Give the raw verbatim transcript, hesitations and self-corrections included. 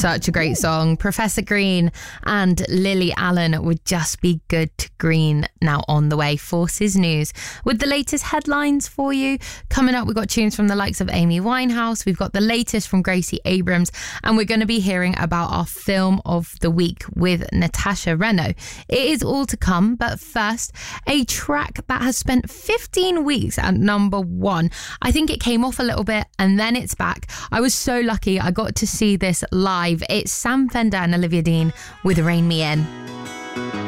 Such a great song. Professor Green and Lily Allen would just be good to green. Now on the way, Forces News with the latest headlines for you. Coming up, we've got tunes from the likes of Amy Winehouse. We've got the latest from Gracie Abrams, and we're going to be hearing about our film of the week with Natasha Reno. It is all to come, but first, a track that has spent fifteen weeks at number one. I think it came off a little bit and then it's back. I was so lucky I got to see this live. It's Sam Fender and Olivia Dean with Rain Me In.